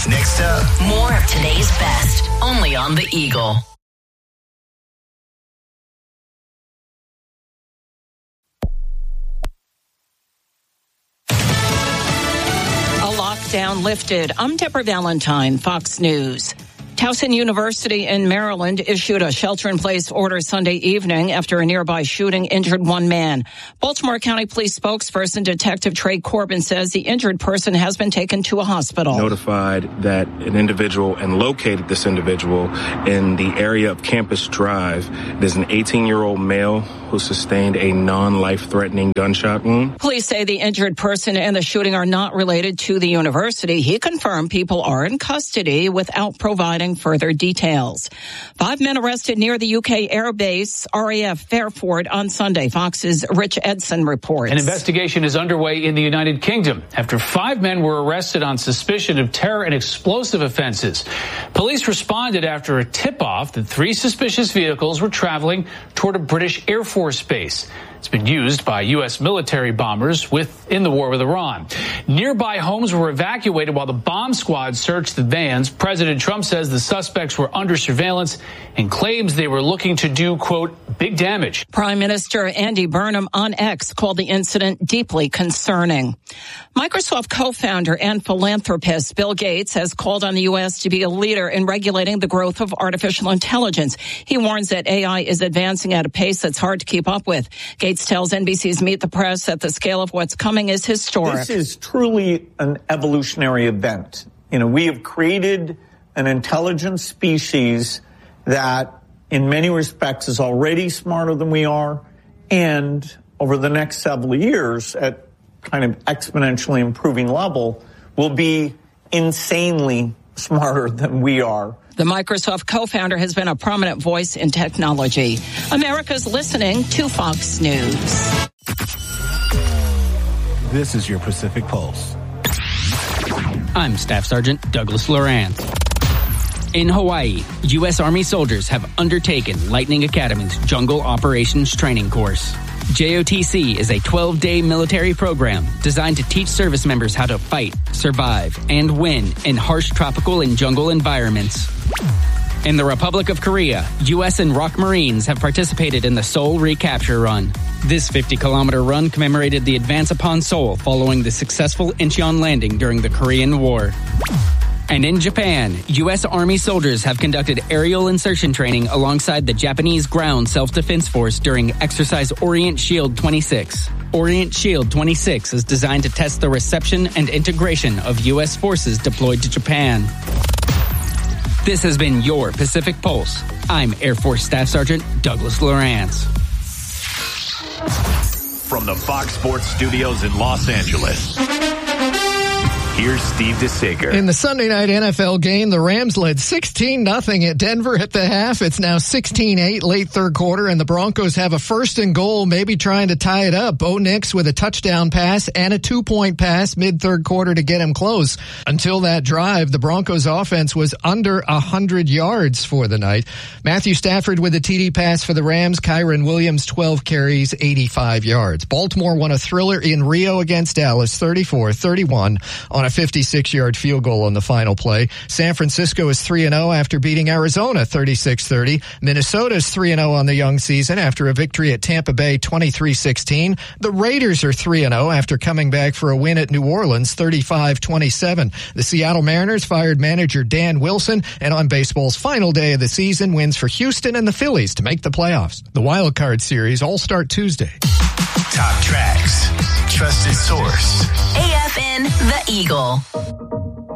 Next up, more of today's best, only on The Eagle. A lockdown lifted. I'm Deborah Valentine, Fox News. Towson University in Maryland issued a shelter-in-place order Sunday evening after a nearby shooting injured one man. Baltimore County Police spokesperson Detective Trey Corbin says the injured person has been taken to a hospital. Notified that an individual and located this individual in the area of Campus Drive. It is an 18-year-old male who sustained a non-life-threatening gunshot wound. Police say the injured person and the shooting are not related to the university. He confirmed people are in custody without providing further details. 5 men arrested near the UK Air Base RAF Fairford on Sunday. Fox's Rich Edson reports. An investigation is underway in the United Kingdom after 5 men were arrested on suspicion of terror and explosive offenses. Police responded after a tip-off that 3 suspicious vehicles were traveling toward a British Air Force base. It's been used by U.S. military bombers in the war with Iran. Nearby homes were evacuated while the bomb squad searched the vans. President Trump says the suspects were under surveillance and claims they were looking to do, quote, big damage. Prime Minister Andy Burnham on X called the incident deeply concerning. Microsoft co-founder and philanthropist Bill Gates has called on the U.S. to be a leader in regulating the growth of artificial intelligence. He warns that AI is advancing at a pace that's hard to keep up with. Gates tells NBC's Meet the Press that the scale of what's coming is historic. This is truly an evolutionary event. We have created an intelligent species that in many respects is already smarter than we are, and over the next several years at kind of exponentially improving level will be insanely smarter than we are. The Microsoft co-founder has been a prominent voice in technology. America's listening to Fox News. this is your Pacific Pulse. I'm Staff Sergeant Douglas Lorance. In Hawaii, U.S. Army soldiers have undertaken Lightning Academy's Jungle Operations Training Course. JOTC is a 12-day military program designed to teach service members how to fight, survive, and win in harsh tropical and jungle environments. In the Republic of Korea, U.S. and ROK Marines have participated in the Seoul Recapture Run. This 50-kilometer run commemorated the advance upon Seoul following the successful Incheon landing during the Korean War. And in Japan, U.S. Army soldiers have conducted aerial insertion training alongside the Japanese Ground Self-Defense Force during Exercise Orient Shield 26. Orient Shield 26 is designed to test the reception and integration of U.S. forces deployed to Japan. This has been your Pacific Pulse. I'm Air Force Staff Sergeant Douglas Lorance. From the Fox Sports Studios in Los Angeles, here's Steve DeSager. In the Sunday night NFL game, the Rams led 16-0 at Denver at the half. It's now 16-8 late third quarter, and the Broncos have a first and goal, maybe trying to tie it up. Bo Nix with a touchdown pass and a 2-point pass mid-third quarter to get him close. Until that drive, the Broncos offense was under 100 yards for the night. Matthew Stafford with a TD pass for the Rams. Kyron Williams, 12 carries, 85 yards. Baltimore won a thriller in Rio against Dallas, 34-31 on a 56-yard field goal on the final play. San Francisco is 3-0 after beating Arizona 36-30. Minnesota is 3-0 on the young season after a victory at Tampa Bay 23-16. The Raiders are 3-0 after coming back for a win at New Orleans 35-27. The Seattle Mariners fired manager Dan Wilson, and on baseball's final day of the season, wins for Houston and the Phillies to make the playoffs. The Wild Card Series all start Tuesday. Top tracks, trusted source. AFN The Eagle.